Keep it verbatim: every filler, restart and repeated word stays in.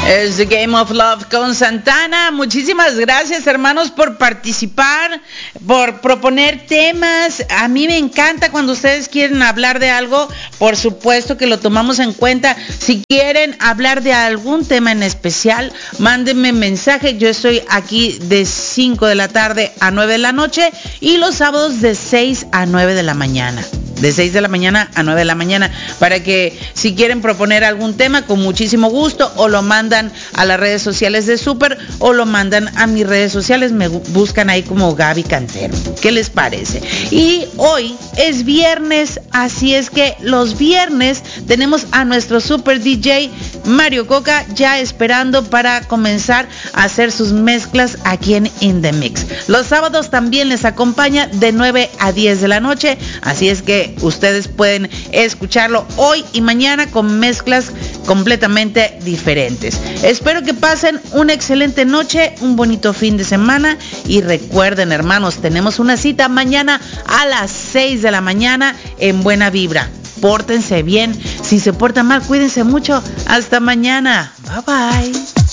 Es The Game of Love con Santana. Muchísimas gracias, hermanos, por participar, por proponer temas. A mí me encanta cuando ustedes quieren hablar de algo. Por supuesto que lo tomamos en cuenta. Si quieren hablar de algún tema en especial, mándenme mensaje. Yo estoy aquí de cinco de la tarde a nueve de la noche y los sábados de seis a nueve de la mañana. De seis de la mañana a nueve de la mañana, para que si quieren proponer algún tema, con muchísimo gusto, o lo mandan a las redes sociales de Super, o lo mandan a mis redes sociales, me buscan ahí como Gaby Cantero. ¿Qué les parece? Y hoy es viernes, así es que los viernes tenemos a nuestro Super D J Mario Coca ya esperando para comenzar a hacer sus mezclas aquí en In The Mix. Los sábados también les acompaña de nueve a diez de la noche, así es que ustedes pueden escucharlo hoy y mañana con mezclas completamente diferentes. Espero que pasen una excelente noche, un bonito fin de semana y recuerden, hermanos, tenemos una cita mañana a las seis de la mañana en Buena Vibra. Pórtense bien, si se portan mal, cuídense mucho. Hasta mañana. Bye bye.